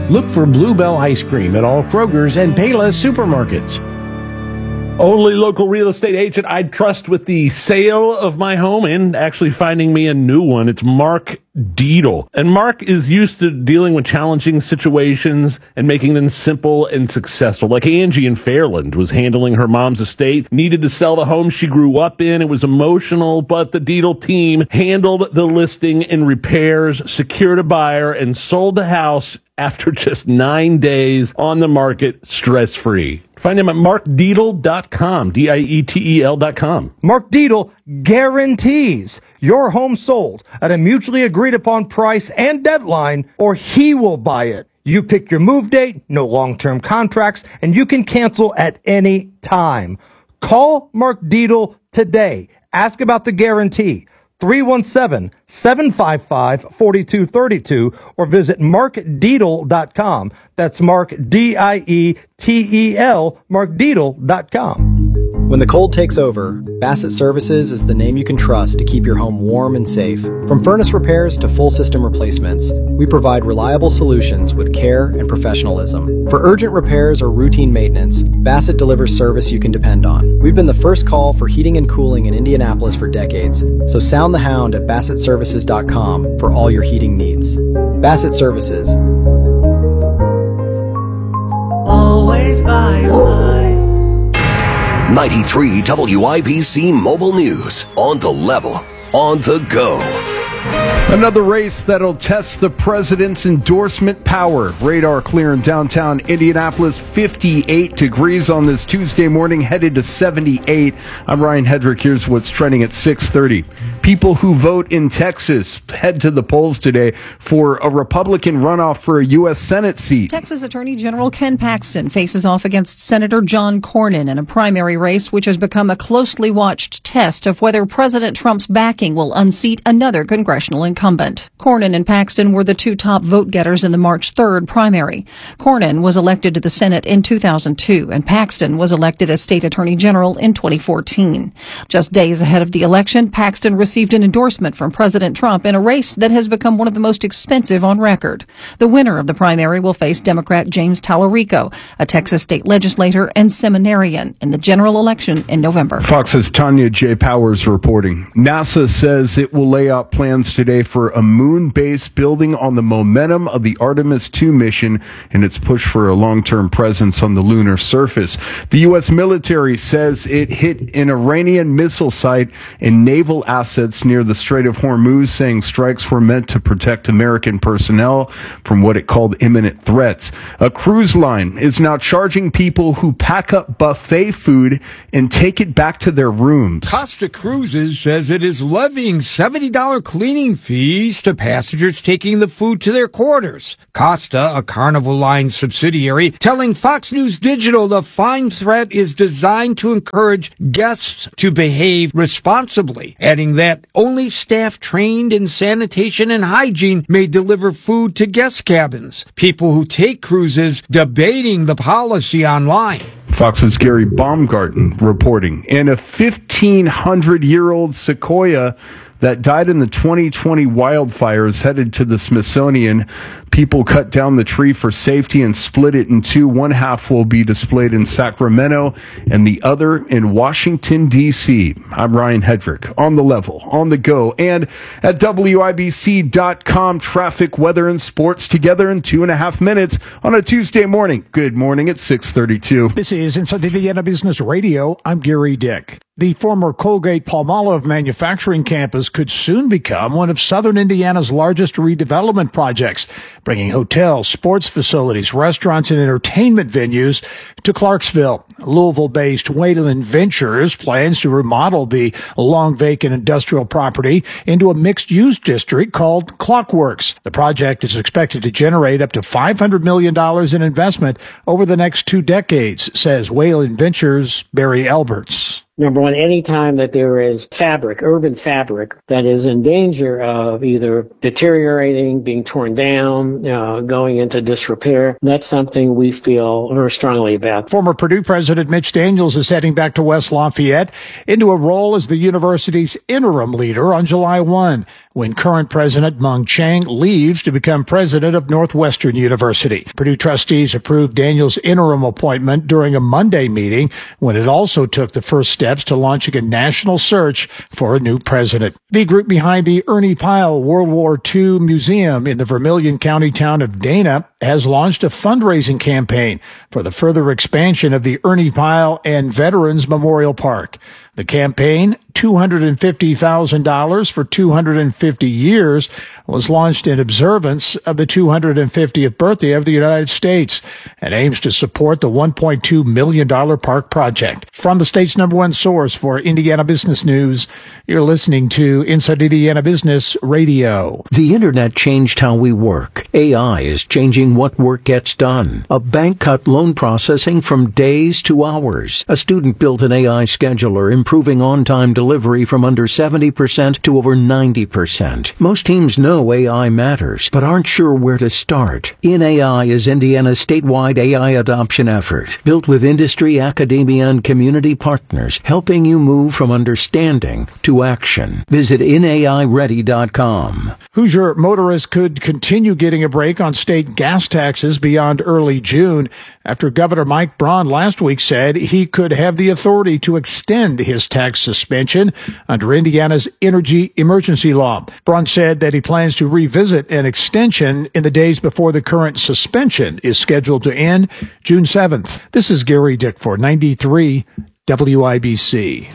Look for Bluebell Ice Cream at all Kroger's and Payless supermarkets. Only local real estate agent I'd trust with the sale of my home and actually finding me a new one. It's Mark Dietl. And Mark is used to dealing with challenging situations and making them simple and successful. Like Angie in Fairland was handling her mom's estate, needed to sell the home she grew up in. It was emotional, but the Dietl team handled the listing and repairs, secured a buyer, and sold the house after just 9 days on the market, stress-free. Find him at markdietl.com, Dietel.com. Mark Dietl guarantees your home sold at a mutually agreed upon price and deadline, or he will buy it. You pick your move date, no long-term contracts, and you can cancel at any time. Call Mark Dietl today. Ask about the guarantee. 317-755-4232 or visit markdietl.com. That's Mark, Dietel, markdietl.com. When the cold takes over, Bassett Services is the name you can trust to keep your home warm and safe. From furnace repairs to full system replacements, we provide reliable solutions with care and professionalism. For urgent repairs or routine maintenance, Bassett delivers service you can depend on. We've been the first call for heating and cooling in Indianapolis for decades, so sound the hound at BassettServices.com for all your heating needs. Bassett Services. Always by your side. 93 WIBC Mobile News. On the level, on the go. Another race that'll test the president's endorsement power. Radar clear in downtown Indianapolis, 58 degrees on this Tuesday morning, headed to 78. I'm Ryan Hedrick. Here's what's trending at 6:30. People who vote in Texas head to the polls today for a Republican runoff for a U.S. Senate seat. Texas Attorney General Ken Paxton faces off against Senator John Cornyn in a primary race which has become a closely watched test of whether President Trump's backing will unseat another congressional incumbent. Cornyn and Paxton were the two top vote getters in the March 3rd primary. Cornyn was elected to the Senate in 2002, and Paxton was elected as state attorney general in 2014. Just days ahead of the election, Paxton received an endorsement from President Trump in a race that has become one of the most expensive on record. The winner of the primary will face Democrat James Tallarico, a Texas state legislator and seminarian, in the general election in November. Fox's Tanya J. Powers reporting. NASA says it will lay out plans today for a moon-based building on the momentum of the Artemis II mission and its push for a long-term presence on the lunar surface. The U.S. military says it hit an Iranian missile site and naval assets near the Strait of Hormuz, saying strikes were meant to protect American personnel from what it called imminent threats. A cruise line is now charging people who pack up buffet food and take it back to their rooms. Costa Cruises says it is levying $70 cleaning fees to passengers taking the food to their quarters. Costa, a Carnival Line subsidiary, telling Fox News Digital the fine threat is designed to encourage guests to behave responsibly, adding that only staff trained in sanitation and hygiene may deliver food to guest cabins. People who take cruises debating the policy online. Fox's Gary Baumgarten reporting. And a 1,500-year-old sequoia that died in the 2020 wildfires headed to the Smithsonian. People cut down the tree for safety and split it in two. One half will be displayed in Sacramento and the other in Washington, D.C. I'm Ryan Hedrick, on the level, on the go, and at WIBC.com. Traffic, weather, and sports together in 2.5 minutes on a Tuesday morning. Good morning at 6:32. This is Inside Indiana Business Radio. I'm Gary Dick. The former Colgate-Palmolive manufacturing campus could soon become one of southern Indiana's largest redevelopment projects, bringing hotels, sports facilities, restaurants, and entertainment venues to Clarksville. Louisville-based Wayland Ventures plans to remodel the long-vacant industrial property into a mixed-use district called Clockworks. The project is expected to generate up to $500 million in investment over the next 2 decades, says Wayland Ventures' Barry Alberts. Number one, anytime that there is fabric, urban fabric, that is in danger of either deteriorating, being torn down, going into disrepair, that's something we feel very strongly about. Former Purdue President Mitch Daniels is heading back to West Lafayette into a role as the university's interim leader on July 1, when current President Mung Chiang leaves to become president of Northwestern University. Purdue trustees approved Daniels' interim appointment during a Monday meeting, when it also took the first steps to launching a national search for a new president. The group behind the Ernie Pyle World War II Museum in the Vermilion County town of Dana has launched a fundraising campaign for the further expansion of the Ernie Pyle and Veterans Memorial Park. The campaign, $250,000 for 250 years, was launched in observance of the 250th birthday of the United States and aims to support the $1.2 million park project. From the state's #1 source for Indiana business news, you're listening to Inside Indiana Business Radio. The internet changed how we work. AI is changing what work gets done. A bank cut loan processing from days to hours. A student built an AI scheduler, improving on-time delivery from under 70% to over 90%. Most teams know AI matters, but aren't sure where to start. InAI is Indiana's statewide AI adoption effort, built with industry, academia, and community partners, helping you move from understanding to action. Visit InAIReady.com. Hoosier motorists could continue getting a break on state gas taxes beyond early June after Governor Mike Braun last week said he could have the authority to extend his tax suspension under Indiana's energy emergency law. Braun said that he plans to revisit an extension in the days before the current suspension is scheduled to end June 7th. This is Gary Dick for 93 WIBC.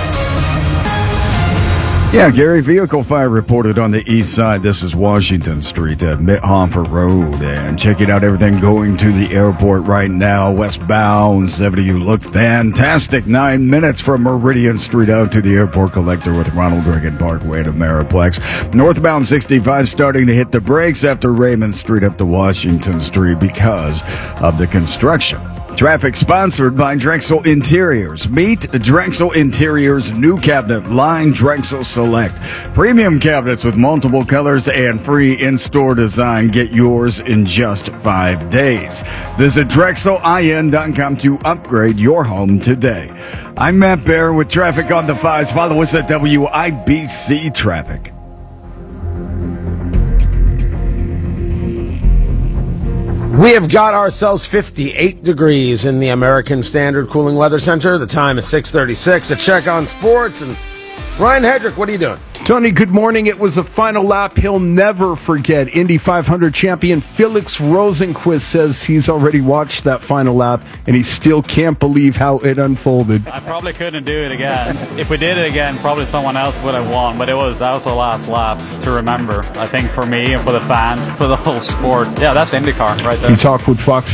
Yeah, Gary, vehicle fire reported on the east side. This is Washington Street at Mithofer Road. And checking out everything going to the airport right now. Westbound 70, you look fantastic. 9 minutes from Meridian Street out to the airport collector with Ronald Reagan Parkway to Ameriplex. Northbound 65 starting to hit the brakes after Raymond Street up to Washington Street because of the construction. Traffic sponsored by Drexel Interiors. Meet Drexel Interiors' new cabinet line, Drexel Select. Premium cabinets with multiple colors and free in-store design. Get yours in just 5 days. Visit DrexelIN.com to upgrade your home today. I'm Matt Bear with traffic on the 5s. Follow us at WIBC Traffic. We have got ourselves 58 degrees in the American Standard Cooling Weather Center. The time is 6:36. A check on sports. And Ryan Hedrick, what are you doing? Tony, good morning. It was a final lap he'll never forget. Indy 500 champion Felix Rosenqvist says he's already watched that final lap, and he still can't believe how it unfolded. I probably couldn't do it again. If we did it again, probably someone else would have won, but that was the last lap to remember. I think for me and for the fans, for the whole sport. Yeah, that's IndyCar right there. He talked with Fox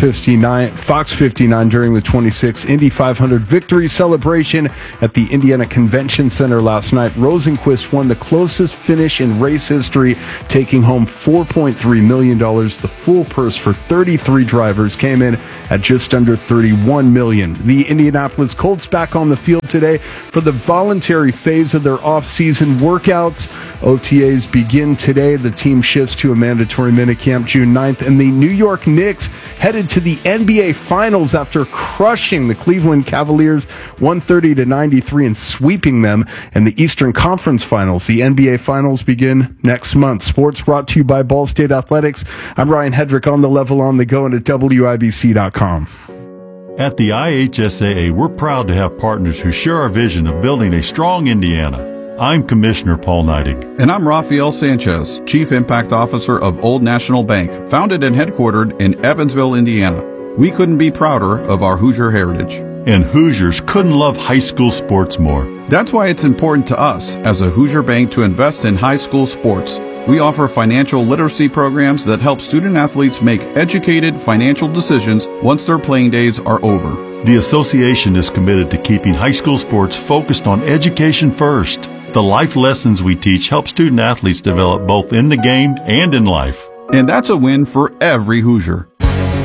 59 during the 26th Indy 500 victory celebration at the Indiana Convention Center last night. Rosenqvist won the closest finish in race history, taking home $4.3 million. The full purse for 33 drivers came in at just under $31 million. The Indianapolis Colts back on the field today for the voluntary phase of their off-season workouts. OTAs begin today. The team shifts to a mandatory minicamp June 9th, and the New York Knicks headed to the NBA Finals after crushing the Cleveland Cavaliers 130-93 and sweeping them in the Eastern Conference Finals. The NBA Finals begin next month. Sports brought to you by Ball State Athletics. I'm Ryan Hedrick on the level, on the go, and at WIBC.com. At the IHSAA, we're proud to have partners who share our vision of building a strong Indiana. I'm Commissioner Paul Neidig. And I'm Rafael Sanchez, Chief Impact Officer of Old National Bank, founded and headquartered in Evansville, Indiana. We couldn't be prouder of our Hoosier heritage. And Hoosiers couldn't love high school sports more. That's why it's important to us as a Hoosier bank to invest in high school sports. We offer financial literacy programs that help student athletes make educated financial decisions once their playing days are over. The association is committed to keeping high school sports focused on education first. The life lessons we teach help student athletes develop both in the game and in life. And that's a win for every Hoosier.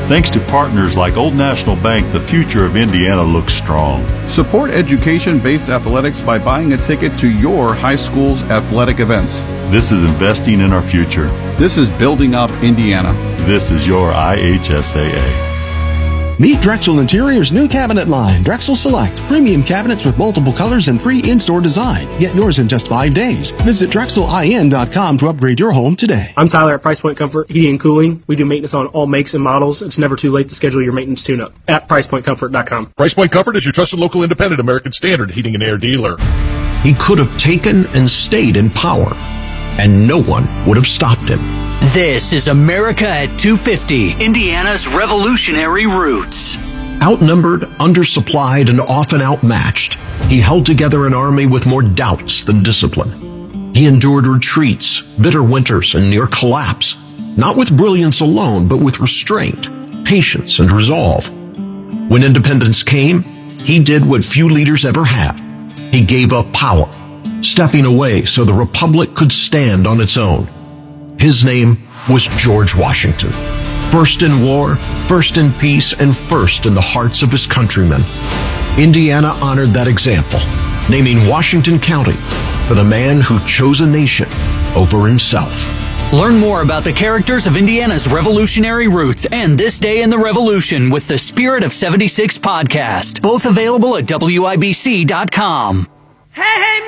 Thanks to partners like Old National Bank, the future of Indiana looks strong. Support education-based athletics by buying a ticket to your high school's athletic events. This is investing in our future. This is building up Indiana. This is your IHSAA. Meet Drexel Interior's new cabinet line, Drexel Select. Premium cabinets with multiple colors and free in-store design. Get yours in just 5 days. Visit DrexelIN.com to upgrade your home today. I'm Tyler at Price Point Comfort Heating and Cooling. We do maintenance on all makes and models. It's never too late to schedule your maintenance tune-up at PricePointComfort.com. Price Point Comfort is your trusted local independent American Standard heating and air dealer. He could have taken and stayed in power, and no one would have stopped him. This is America at 250, Indiana's revolutionary roots. Outnumbered, undersupplied, and often outmatched, he held together an army with more doubts than discipline. He endured retreats, bitter winters, and near collapse, not with brilliance alone, but with restraint, patience, and resolve. When independence came, he did what few leaders ever have. He gave up power, stepping away so the republic could stand on its own. His name was George Washington. First in war, first in peace, and first in the hearts of his countrymen. Indiana honored that example, naming Washington County for the man who chose a nation over himself. Learn more about the characters of Indiana's revolutionary roots and This Day in the Revolution with the Spirit of 76 podcast. Both available at WIBC.com. Hey,